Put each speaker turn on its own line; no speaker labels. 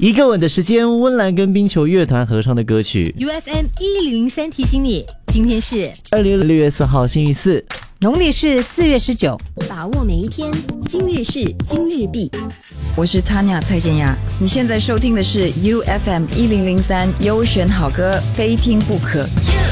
一个吻的时间，温岚跟冰球乐团合唱的歌曲。
UFM 1003提醒你，今天是
2016月4号星期四，
农历是4月19，
把握每一天，今日事今日毕。
我是 Tanya 蔡健雅，你现在收听的是 UFM 1003优选好歌，非听不可。